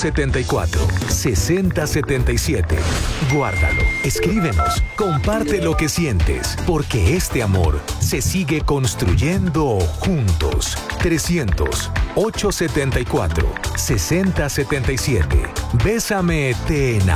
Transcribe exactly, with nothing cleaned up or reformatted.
setenta y cuatro, sesenta setenta y siete. Guárdalo, escríbenos, comparte lo que sientes, porque este amor se sigue construyendo juntos. trescientos, ochocientos setenta y cuatro, sesenta setenta y siete. Bésame, te enamoro.